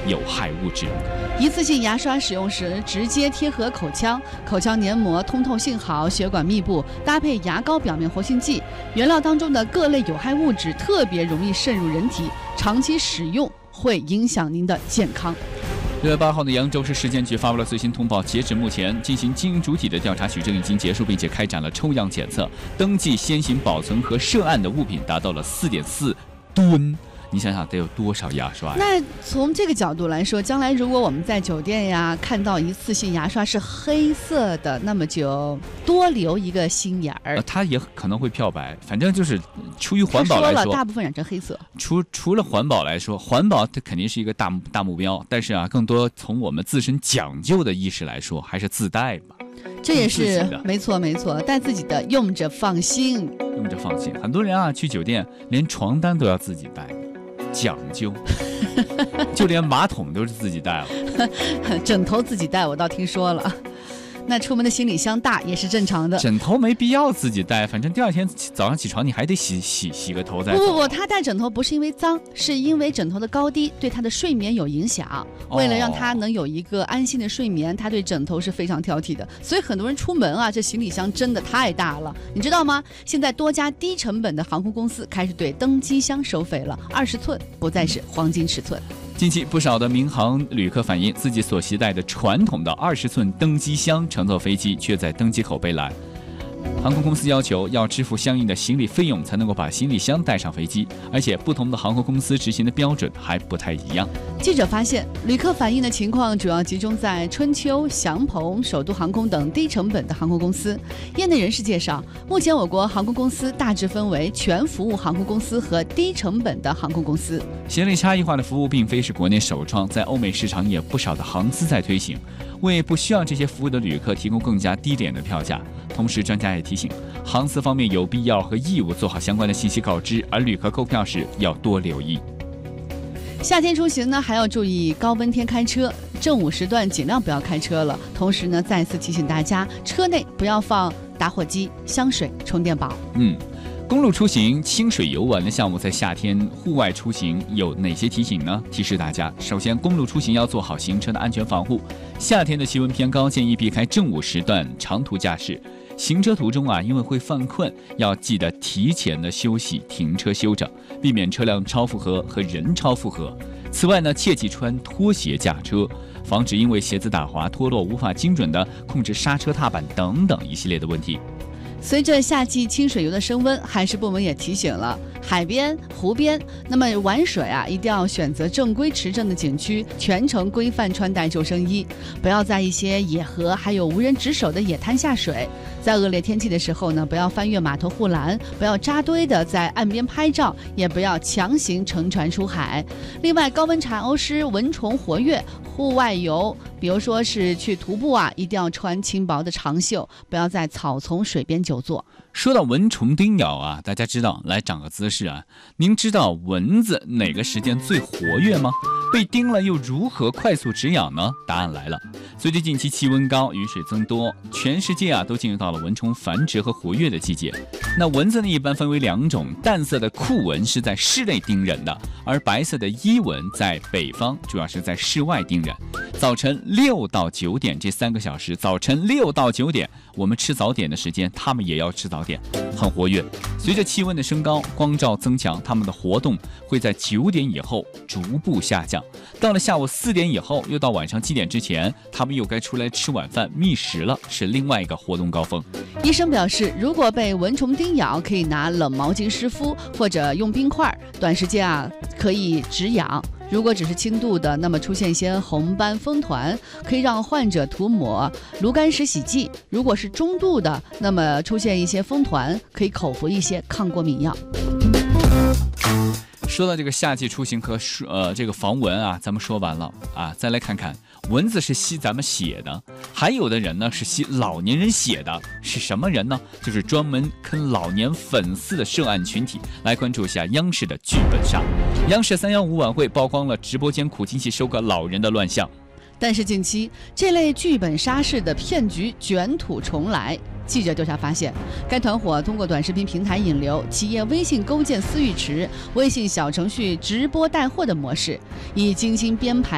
有害物质。 一次性牙刷使用时直接贴合口腔，口腔黏膜通透性好，血管密布，搭配牙膏表面活性剂，原料当中的各类有害物质特别容易渗入人体，长期使用会影响您的健康。 6月8号的扬州市市监局发布了最新通报，截止目前，进行经营主体的调查取证已经结束，并且开展了抽样检测，登记先行保存和涉案的物品达到了4.4吨。你想想得有多少牙刷呀？ 那从这个角度来说，将来如果我们在酒店呀看到一次性牙刷是黑色的，那么就多留一个心眼儿。 它也可能会漂白，反正就是出于环保来说， 大部分染成黑色。 除了环保来说，环保它肯定是一个大目标，但是更多从我们自身讲究的意识来说，还是自带嘛。 这也是没错，带自己的用着放心。 很多人去酒店连床单都要自己带。讲究，就连马桶都是自己带了， 枕头自己带，我倒听说了。那出门的行李箱大也是正常的， 枕头没必要自己带，反正第二天早上起床你还得洗个头再走。 不，他带枕头不是因为脏，是因为枕头的高低对他的睡眠有影响。为了让他能有一个安心的睡眠，他对枕头是非常挑剔的。所以很多人出门这行李箱真的太大了，你知道吗？现在多家低成本的航空公司开始对登机箱收费了，20寸不再是黄金尺寸。 近期不少的民航旅客反映，自己所携带的传统的20寸登机箱乘坐飞机却在登机口被拦。航空公司要求要支付相应的行李费用才能够把行李箱带上飞机，而且不同的航空公司执行的标准还不太一样。 记者发现，旅客反映的情况主要集中在春秋、祥鹏、首都航空等低成本的航空公司。业内人士介绍，目前我国航空公司大致分为全服务航空公司和低成本的航空公司。 行李差异化的服务并非是国内首创，在欧美市场也有不少的航司在推行，为不需要这些服务的旅客提供更加低廉的票价。同时，专家也提醒，航司方面有必要和义务做好相关的信息告知，而旅客购票时要多留意。 夏天出行呢，还要注意高温天开车，正午时段尽量不要开车了。同时呢，再次提醒大家，车内不要放打火机、香水、充电宝。 公路出行、清水游玩的项目在夏天户外出行有哪些提醒呢？提示大家，首先，公路出行要做好行车的安全防护。夏天的气温偏高，建议避开正午时段长途驾驶。行车途中因为会犯困，要记得提前的休息、停车休整，避免车辆超负荷和人超负荷。此外呢，切忌穿拖鞋驾车，防止因为鞋子打滑脱落无法精准的控制刹车踏板等等一系列的问题。 随着夏季清水游的升温，海事部门也提醒了海边、湖边，那么玩水一定要选择正规持证的景区，全程规范穿戴救生衣，不要在一些野河还有无人值守的野滩下水。在恶劣天气的时候呢，不要翻越码头护栏，不要扎堆的在岸边拍照，也不要强行乘船出海。另外，高温蝉、欧虱、蚊虫活跃，户外游，比如说是去徒步一定要穿轻薄的长袖，不要在草丛、水边久坐。 说到蚊虫叮咬大家知道，来长个姿势您知道蚊子哪个时间最活跃吗？被叮了又如何快速止痒呢？答案来了。随着近期气温高，雨水增多，全世界都进入到了蚊虫繁殖和活跃的季节。那蚊子呢，一般分为2种，淡色的酷蚊是在室内叮人的，而白色的伊蚊在北方主要是在室外叮人。早晨6到9点这3个小时，早晨6到9点，我们吃早点的时间，他们也要吃早点，很活跃。随着气温的升高，光照增强，他们的活动会在9点以后逐步下降。到了下午4点以后，又到晚上7点之前，他们又该出来吃晚饭觅食了，是另外一个活动高峰。 医生表示，如果被蚊虫叮咬，可以拿冷毛巾湿敷，或者用冰块，短时间可以止痒。如果只是轻度的，那么出现一些红斑风团，可以让患者涂抹炉甘石洗剂；如果是中度的，那么出现一些风团，可以口服一些抗过敏药。 说到这个夏季出行和这个防蚊咱们说完了再来看看蚊子是吸咱们血的，还有的人呢是吸老年人血的，是什么人呢？就是专门坑老年粉丝的涉案群体。来关注一下央视的剧本杀。央视315晚会曝光了直播间苦亲戚收割老人的乱象。 但是近期这类剧本杀式的骗局卷土重来。记者调查发现，该团伙通过短视频平台引流、企业微信构建私域池、微信小程序直播带货的模式，以精心编排